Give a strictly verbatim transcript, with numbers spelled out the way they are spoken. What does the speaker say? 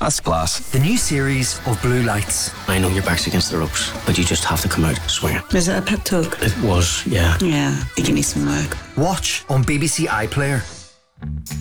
That's class. The new series of Blue Lights. I know your back's against the ropes, but you just have to come out swinging. Was it a pep talk? It was, yeah. Yeah, I think you need some work. Watch on B B C iPlayer.